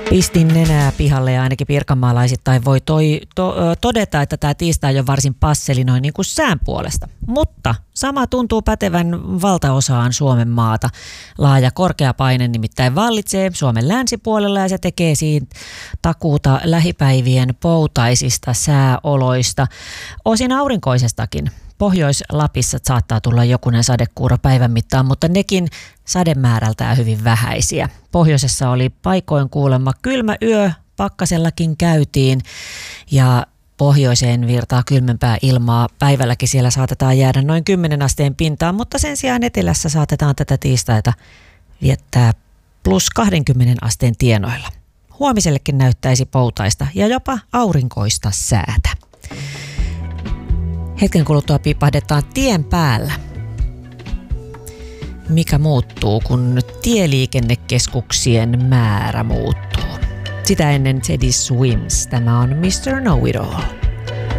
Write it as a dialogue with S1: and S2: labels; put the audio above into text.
S1: Pistin nenää pihalle ja ainakin pirkanmaalaisittain voi todeta, että tämä tiistai on varsin passeli noin niin kuin sään puolesta. Mutta sama tuntuu pätevän valtaosaan Suomen maata. Laaja korkea paine nimittäin vallitsee Suomen länsipuolella ja se tekee siitä takuuta lähipäivien poutaisista sääoloista, osin aurinkoisestakin. Pohjois-Lapissa saattaa tulla jokunen sadekuuro päivän mittaan, mutta nekin sademäärältään hyvin vähäisiä. Pohjoisessa oli paikoin kuulemma kylmä yö, pakkasellakin käytiin ja pohjoiseen virtaa kylmempää ilmaa. Päivälläkin siellä saatetaan jäädä noin 10 asteen pintaan, mutta sen sijaan etelässä saatetaan tätä tiistaita viettää plus 20 asteen tienoilla. Huomisellekin näyttäisi poutaista ja jopa aurinkoista säätä. Hetken kuluttua pipahdetaan tien päällä. Mikä muuttuu, kun tieliikennekeskuksien määrä muuttuu? Sitä ennen Teddy Swims. Tämä on Mr. Know-It-All.